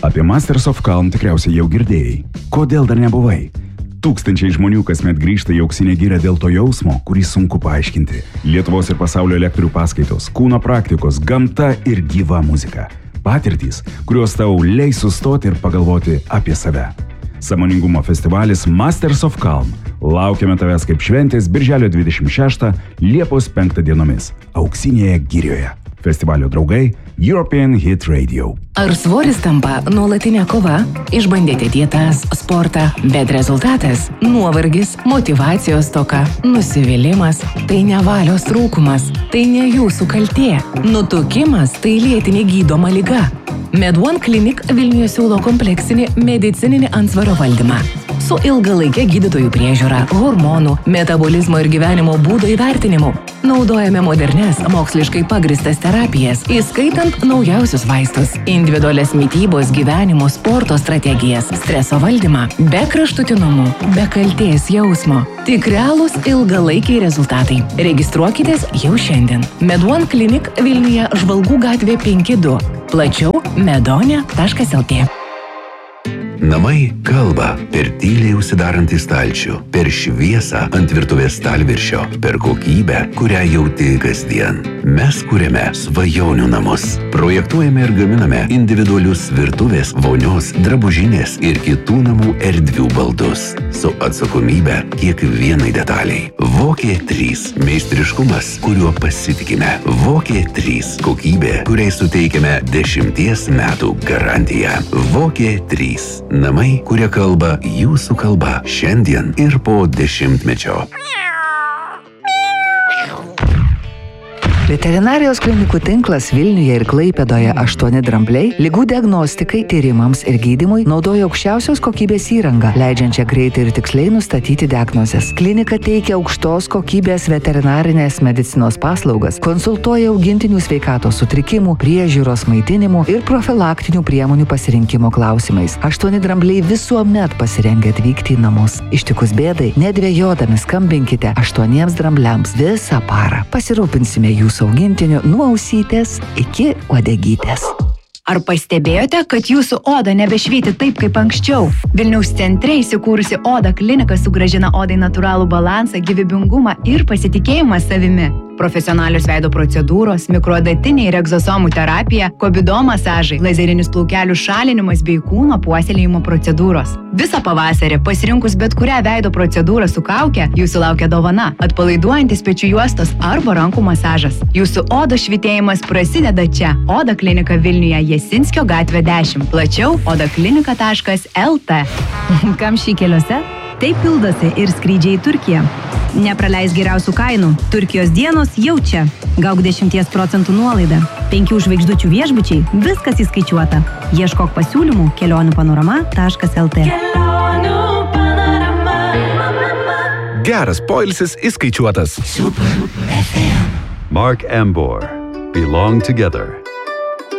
Apie Masters of Calm tikriausiai jau girdėjai. Kodėl dar nebuvai? Tūkstančiai žmonių kasmet grįžta į Auksinę girią dėl to jausmo, kurį sunku paaiškinti. Lietuvos ir pasaulio lektorių paskaitos, kūno praktikos, gamta ir gyva muzika. Patirtys, kurios tau leis sustoti ir pagalvoti apie save. Sąmoningumo festivalis Masters of Calm. Laukiame tavęs kaip šventės birželio 26, Liepos 5 dienomis Auksinėje girioje. Festivalio draugai European Hit Radio. Ar svoris tampa nuolatinė kova? Išbandėte dietas, sportą, bet rezultatas – nuovargis, motyvacijos stoka, nusivylimas – tai ne valios trūkumas, tai ne jūsų kaltė. Nutukimas – tai lėtinė gydoma liga. Med1 Clinic Vilniuje siūlo kompleksinį medicininį antsvario valdymą. Su ilgalaikė gydytojų priežiūra, hormonų, metabolizmo ir gyvenimo būdo įvertinimu. Naudojame modernes, moksliškai pagristas terapijas, įskaitant naujausius vaistus, individualias mitybos, gyvenimo, sporto strategijas, streso valdymą, be kraštutinumų, be kaltės jausmo. Tik realūs ilgalaikiai rezultatai. Registruokitės jau šiandien. Med1 Clinic Vilniuje Žvalgų gatvė 5-2. Plačiau medonė.lt. Namai kalba per tyliai užsidarantį stalčių, per šviesą ant virtuvės stalviršio, per kokybę, kurią jauti kasdien. Mes kuriame svajonių namus. Projektuojame ir gaminame individualius virtuvės, vonios, drabužinės ir kitų namų erdvių baldus. Su atsakomybė kiekvienai detaliai. Vokė 3. Meistriškumas, kuriuo pasitikime. Vokė 3. Kokybė, kuriai suteikiame 10 metų garantiją. Vokė 3. Namai, kurie kalba jūsų kalba šiandien ir po 10-mečio. Veterinarijos klinikų tinklas Vilniuje ir Klaipėdoje 8 drambliai ligų diagnostikai, tyrimams ir gydymui naudoja aukščiausios kokybės įrangą, leidžiančią greitai ir tiksliai nustatyti diagnozes. Klinika teikia aukštos kokybės veterinarinės medicinos paslaugas, konsultuoja augintinių sveikatos sutrikimų, priežiūros, maitinimų ir profilaktinių priemonių pasirinkimo klausimais. 8 drambliai visuomet pasirengę atvykti į namus. Ištikus bėdai, nedvejodami skambinkite 8 drambliams visą parą. Pasirūpinsime jūsų augintinių nuo ausytės iki uodegytės. Ar pastebėjote, kad jūsų oda nebešvyti taip kaip anksčiau? Vilniaus centre įsikūrusi Oda klinika sugrąžina odai natūralų balansą, gyvybingumą ir pasitikėjimą savimi. Profesionalios veido procedūros, mikroadatiniai ir egzosomų terapija, kobido masažai, lazerinis plaukelių šalinimas bei kūno puoselėjimo procedūros. Visą pavasarį pasirinkus bet kurią veido procedūrą su kauke, jūsų laukia dovana, atpalaiduojantis pečių juostos arba rankų masažas. Jūsų odos švytėjimas prasideda čia. Oda klinika Vilniuje, Jasinskio gatvė 10. Plačiau odaklinika.lt. Kamščiai keliuose? Taip pildosi ir skrydžiai į Turkiją. Nepraleis geriausių kainų. Turkijos dienos jau čia. Gauk 10% nuolaidą. 5 žvaigždučių viešbučiai. Viskas įskaičiuota. Ieškok pasiūlymų kelionpanorama.lt. Geras poilsis įskaičiuotas. Mark Ambor. Belong together.